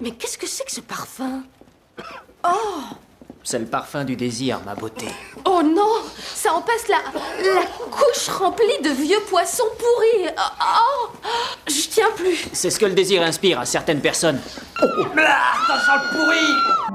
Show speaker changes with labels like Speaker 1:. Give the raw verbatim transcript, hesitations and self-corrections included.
Speaker 1: Mais qu'est-ce que c'est que ce parfum? Oh!
Speaker 2: C'est le parfum du désir, ma beauté.
Speaker 1: Oh non! Ça empêche la, la couche remplie de vieux poissons pourris. Oh, oh! Je tiens plus.
Speaker 2: C'est ce que le désir inspire à certaines personnes.
Speaker 3: Ah, ça sent le pourri!